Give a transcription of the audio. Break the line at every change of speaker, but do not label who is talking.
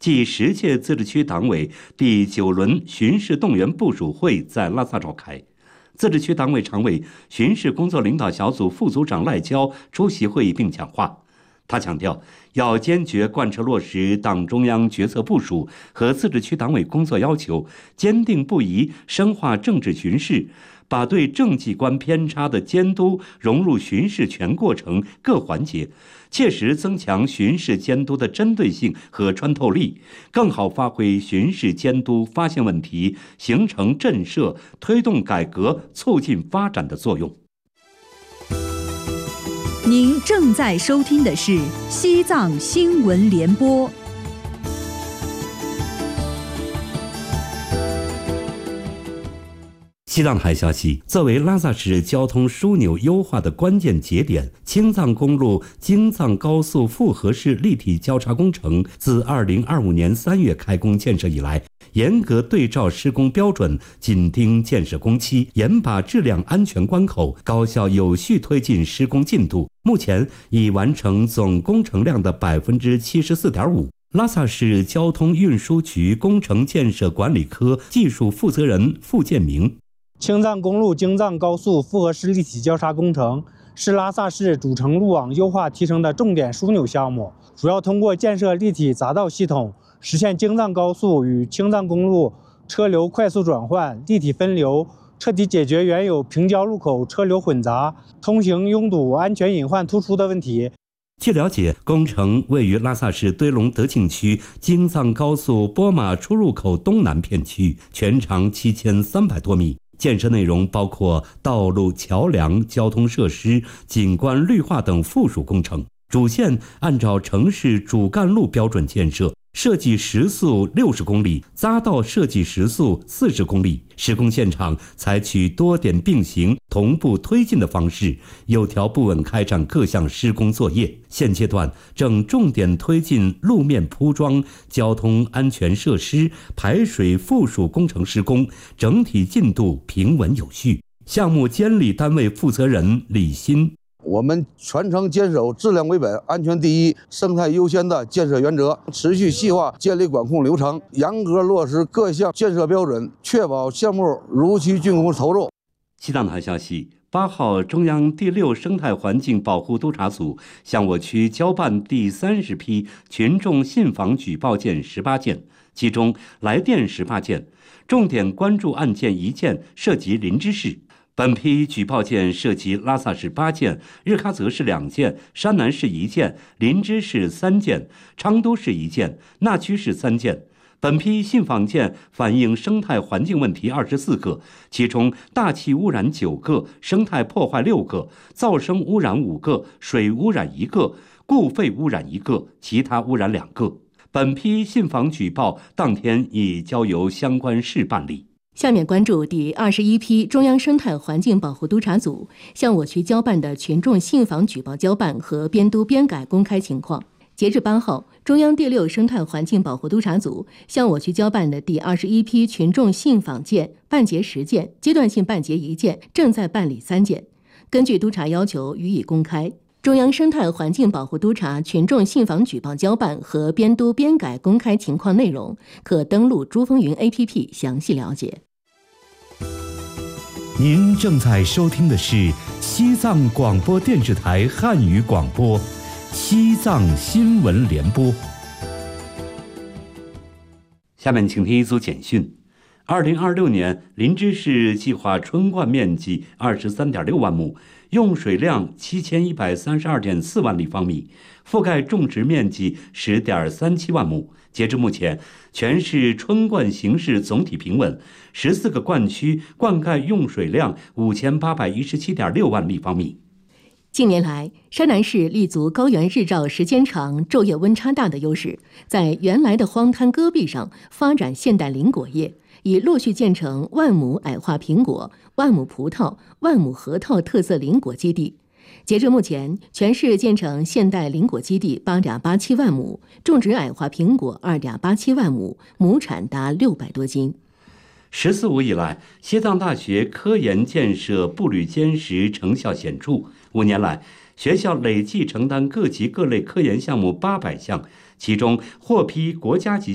第10届自治区党委第9轮巡视动员部署会在拉萨召开。自治区党委常委、巡视工作领导小组副组长赖娇出席会议并讲话。他强调，要坚决贯彻落实党中央决策部署和自治区党委工作要求，坚定不移深化政治巡视，把对政绩观偏差的监督融入巡视全过程各环节，切实增强巡视监督的针对性和穿透力，更好发挥巡视监督发现问题、形成震慑、推动改革、促进发展的作用。
您正在收听的是西藏新闻联播。
西藏台消息，作为拉萨市交通枢纽优化的关键节点，青藏公路京藏高速复合式立体交叉工程自2025年3月开工建设以来，严格对照施工标准，紧盯建设工期，严把质量安全关口，高效有序推进施工进度。目前已完成总工程量的 74.5%。拉萨市交通运输局工程建设管理科技术负责人傅建明：
青藏公路京藏高速复合式立体交叉工程是拉萨市主城路网优化提升的重点枢纽项目，主要通过建设立体匝道系统，实现京藏高速与青藏公路车流快速转换、立体分流，彻底解决原有平交路口车流混杂、通行拥堵、安全隐患突出的问题。
据了解，工程位于拉萨市堆龙德庆区京藏高速波马出入口东南片区，全长7300多米。建设内容包括道路、桥梁、交通设施、景观绿化等附属工程。主线按照城市主干路标准建设，设计时速60公里，匝道设计时速40公里。施工现场采取多点并行、同步推进的方式，有条不紊开展各项施工作业。现阶段正重点推进路面铺装、交通安全设施、排水附属工程施工，整体进度平稳有序。项目监理单位负责人李鑫：
我们全程坚守质量为本、安全第一、生态优先的建设原则，持续细化监理管控流程，严格落实各项建设标准，确保项目如期竣工投入。
西藏台消息，8号，中央第6生态环境保护督察组向我区交办第30批群众信访举报件18件，其中来电18件，重点关注案件1件涉及林芝市。本批举报件涉及拉萨市8件、日喀则市2件、山南市1件、林芝市3件、昌都市1件、纳曲市3件。本批信访件反映生态环境问题24个，其中大气污染9个，生态破坏6个，噪声污染5个，水污染1个，固废污染1个，其他污染2个。本批信访举报当天已交由相关市办理。
下面关注第21批中央生态环境保护督察组向我区交办的群众信访举报交办和编督编改公开情况。截至8号，中央第6生态环境保护督察组向我区交办的第21批群众信访件办结10件，阶段性办结1件，正在办理3件。根据督察要求予以公开。中央生态环境保护督察群众信访举报交办和编督编改公开情况内容，可登录珠风云 APP 详细了解。
您正在收听的是西藏广播电视台汉语广播，西藏新闻联播。
下面请听一组简讯。2026年，林芝市计划春灌面积23.6万亩，用水量7132.4万立方米，覆盖种植面积10.37万亩。截至目前，全市春灌形势总体平稳，14个灌区灌溉用水量5817.6万立方米。
近年来，山南市立足高原日照时间长、昼夜温差大的优势，在原来的荒滩戈壁上发展现代林果业，已陆续建成万亩矮化苹果、万亩葡萄、万亩核桃特色林果基地。截至目前，全市建成现代林果基地8.87万亩，种植矮化苹果2.87万亩，亩产达600多斤。
“14·5”以来，西藏大学科研建设步履坚实，成效显著。5年来，学校累计承担各级各类科研项目800项，其中获批国家级